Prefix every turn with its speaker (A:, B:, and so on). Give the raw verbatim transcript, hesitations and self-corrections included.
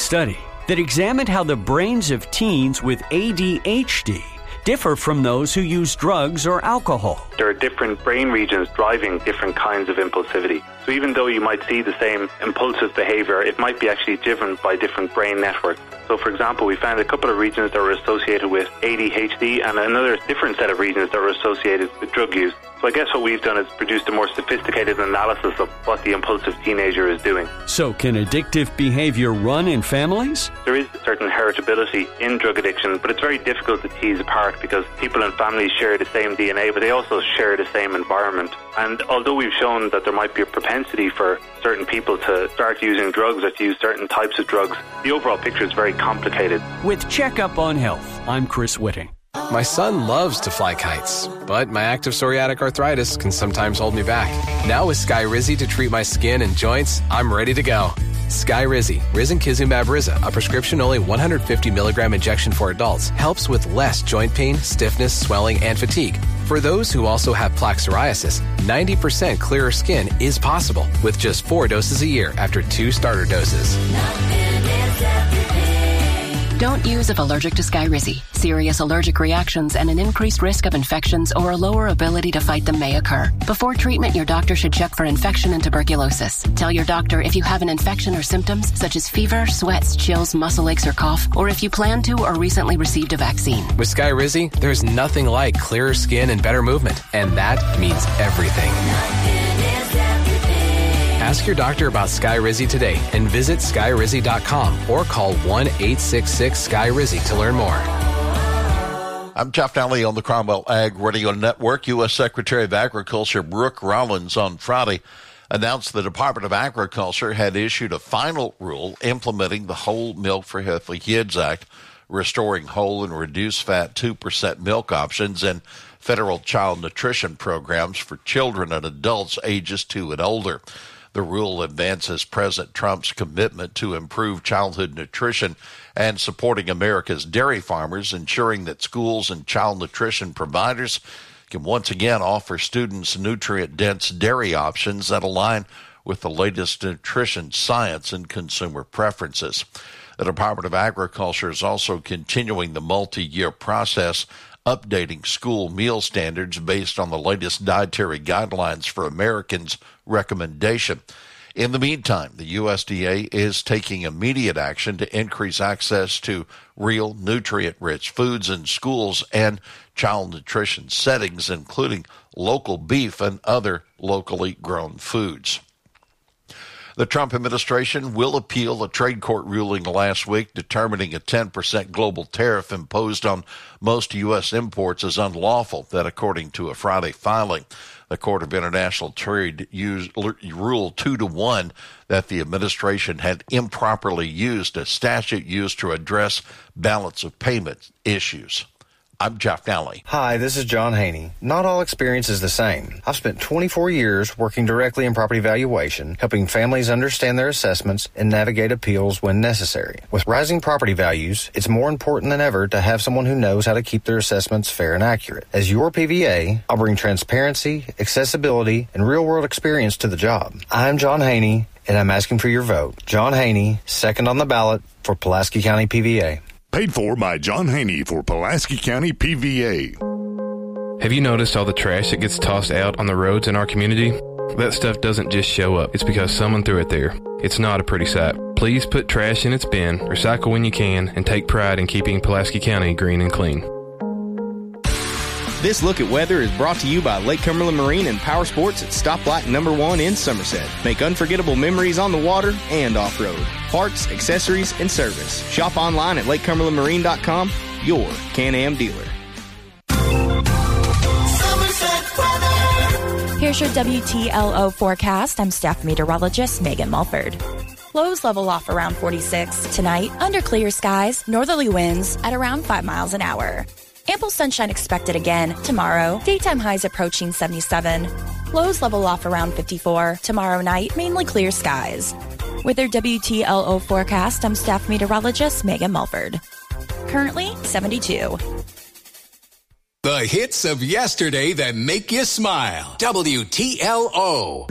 A: study that examined how the brains of teens with A D H D differ from those who use drugs or alcohol.
B: There are different brain regions driving different kinds of impulsivity. So even though you might see the same impulsive behavior, it might be actually driven by different brain networks. So for example, we found a couple of regions that were associated with A D H D and another different set of regions that were associated with drug use. So I guess what we've done is produced a more sophisticated analysis of what the impulsive teenager is doing.
A: So can addictive behavior run in families?
B: There is certain heritability in drug addiction, but it's very difficult to tease apart because people and families share the same D N A, but they also share the same environment. And although we've shown that there might be a propensity for certain people to start using drugs or to use certain types of drugs, the overall picture is very complicated.
A: With Checkup on Health, I'm Chris Whitting.
C: My son loves to fly kites, but my active psoriatic arthritis can sometimes hold me back. Now with Skyrizi to treat my skin and joints, I'm ready to go. Skyrizi, risankizumab Riza, a prescription-only one hundred fifty milligram injection for adults, helps with less joint pain, stiffness, swelling, and fatigue. For those who also have plaque psoriasis, ninety percent clearer skin is possible with just four doses a year after two starter doses.
D: Don't use if allergic to Skyrizi. Serious allergic reactions and an increased risk of infections or a lower ability to fight them may occur. Before treatment, your doctor should check for infection and tuberculosis. Tell your doctor if you have an infection or symptoms such as fever, sweats, chills, muscle aches, or cough, or if you plan to or recently received a vaccine.
C: With Skyrizi, there's nothing like clearer skin and better movement, and that means everything. Ask your doctor about Skyrizi today and visit Skyrizi dot com or call one eight six six Sky Rizzi to learn more.
E: I'm Jeff Nally on the Cromwell Ag Radio Network. U S. Secretary of Agriculture Brooke Rollins on Friday announced the Department of Agriculture had issued a final rule implementing the Whole Milk for Healthy Kids Act, restoring whole and reduced fat two percent milk options and federal child nutrition programs for children and adults ages two and older. The rule advances President Trump's commitment to improve childhood nutrition and supporting America's dairy farmers, ensuring that schools and child nutrition providers can once again offer students nutrient-dense dairy options that align with the latest nutrition science and consumer preferences. The Department of Agriculture is also continuing the multi-year process, updating school meal standards based on the latest dietary guidelines for Americans recommendation. In the meantime, the U S D A is taking immediate action to increase access to real nutrient-rich foods in schools and child nutrition settings, including local beef and other locally grown foods. The Trump administration will appeal a trade court ruling last week determining a ten percent global tariff imposed on most U S imports is unlawful, that according to a Friday filing. The Court of International Trade used, ruled two to one that the administration had improperly used a statute used to address balance of payment issues. I'm Jeff Nally.
F: Hi, this is John Haney. Not all experience is the same. I've spent twenty-four years working directly in property valuation, helping families understand their assessments and navigate appeals when necessary. With rising property values, it's more important than ever to have someone who knows how to keep their assessments fair and accurate. As your P V A, I'll bring transparency, accessibility, and real-world experience to the job. I'm John Haney, and I'm asking for your vote. John Haney, second on the ballot for Pulaski County P V A.
G: Paid for by John Haney for Pulaski County P V A.
H: Have you noticed all the trash that gets tossed out on the roads in our community? That stuff doesn't just show up. It's because someone threw it there. It's not a pretty sight. Please put trash in its bin, recycle when you can, and take pride in keeping Pulaski County green and clean.
I: This Look at Weather is brought to you by Lake Cumberland Marine and Power Sports at Stoplight Number One in Somerset. Make unforgettable memories on the water and off-road. Parts, accessories, and service. Shop online at lake cumberland marine dot com, your Can-Am dealer.
J: Here's your W T L O forecast. I'm staff meteorologist Megan Mulford. Lows level off around forty-six. Tonight, under clear skies, northerly winds at around five miles an hour. Ample sunshine expected again tomorrow. Daytime highs approaching seventy-seven. Lows level off around fifty-four. Tomorrow night, mainly clear skies. With your W T L O forecast, I'm staff meteorologist Megan Mulford. Currently seventy-two.
K: The hits of yesterday that make you smile. W T L O.